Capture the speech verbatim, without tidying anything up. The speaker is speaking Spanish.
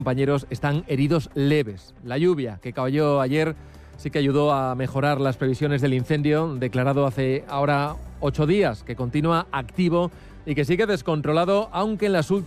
compañeros están heridos leves. La lluvia que cayó ayer sí que ayudó a mejorar las previsiones del incendio, declarado hace ahora ocho días, que continúa activo y que sigue descontrolado, aunque en las últimas